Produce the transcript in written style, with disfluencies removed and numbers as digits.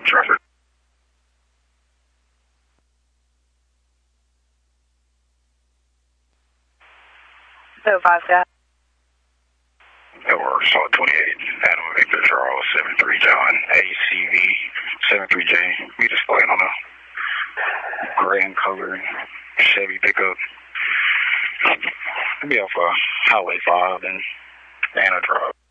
traffic. So 5 Scott. Or Salt 28, Adam Victor Charles 73 John, ACV 73J. We just playing on a gray and colored Chevy pickup. We'll be off Highway 5 and Anna Drive.